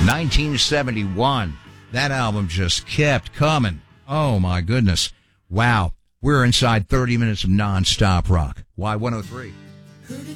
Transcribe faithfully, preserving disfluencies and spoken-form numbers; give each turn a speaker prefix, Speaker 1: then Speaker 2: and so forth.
Speaker 1: nineteen seventy-one. That album just kept coming. Oh, my goodness. Wow. We're inside thirty minutes of nonstop rock. Y one oh three.